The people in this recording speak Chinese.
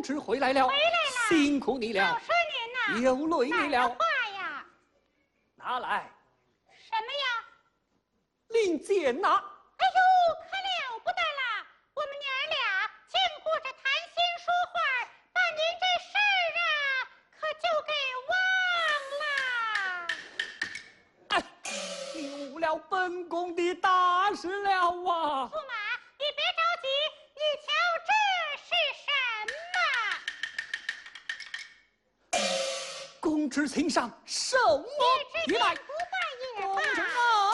旨回来了， 回来了， 辛苦你了， 老说您呐， 又累你了。 话呀， 拿来， 什么呀？ 令箭呐！ 哎呦，可了不得啦！我们娘儿俩净顾着谈心说话，把您这事儿啊，可就给忘了。 哎，误了本宫的大事了啊！ 驸马，你别着急，你瞧这是什么？ 公旨请上，圣母一拜。